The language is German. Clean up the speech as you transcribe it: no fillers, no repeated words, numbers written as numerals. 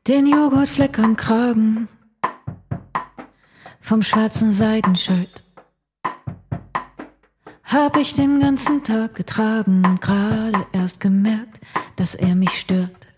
Den Joghurtfleck am Kragen vom schwarzen Seidenshirt hab ich den ganzen Tag getragen und gerade erst gemerkt, dass er mich stört.